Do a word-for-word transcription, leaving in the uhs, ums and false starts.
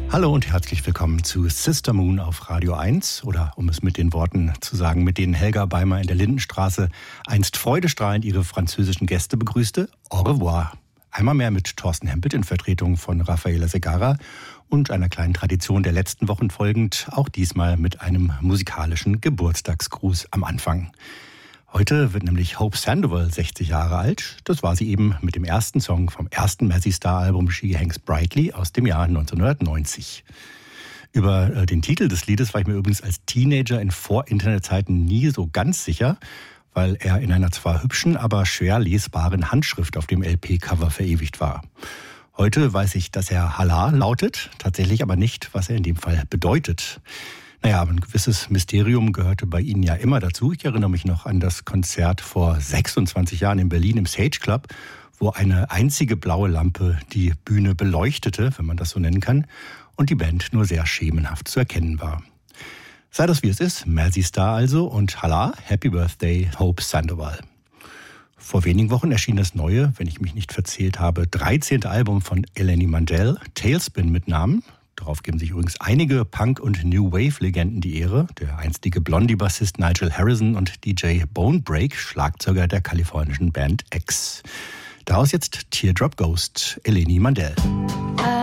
Hallo und herzlich willkommen zu Sister Moon auf Radio eins oder um es mit den Worten zu sagen, mit denen Helga Beimer in der Lindenstraße einst freudestrahlend ihre französischen Gäste begrüßte. Au revoir. Einmal mehr mit Thorsten Hempelt in Vertretung von Rafaela Segarra und einer kleinen Tradition der letzten Wochen folgend, auch diesmal mit einem musikalischen Geburtstagsgruß am Anfang. Heute wird nämlich Hope Sandoval sechzig Jahre alt. Das war sie eben mit dem ersten Song vom ersten Mazzy Star-Album She Hangs Brightly aus dem Jahr neunzehnhundertneunzig. Über den Titel des Liedes war ich mir übrigens als Teenager in Vor-Internet-Zeiten nie so ganz sicher, weil er in einer zwar hübschen, aber schwer lesbaren Handschrift auf dem L P-Cover verewigt war. Heute weiß ich, dass er Hala lautet, tatsächlich aber nicht, was er in dem Fall bedeutet. Naja, aber ein gewisses Mysterium gehörte bei Ihnen ja immer dazu. Ich erinnere mich noch an das Konzert vor sechsundzwanzig Jahren in Berlin im Sage Club, wo eine einzige blaue Lampe die Bühne beleuchtete, wenn man das so nennen kann, und die Band nur sehr schemenhaft zu erkennen war. Sei das wie es ist, Mazzy Star also und Hala, Happy Birthday, Hope Sandoval. Vor wenigen Wochen erschien das neue, wenn ich mich nicht verzählt habe, dreizehnte Album von Eleni Mandel, Tailspin mit Namen. Darauf geben sich übrigens einige Punk- und New Wave-Legenden die Ehre. Der einstige Blondie-Bassist Nigel Harrison und D J Bonebreak, Schlagzeuger der kalifornischen Band X. Daraus jetzt Teardrop Ghost, Eleni Mandel.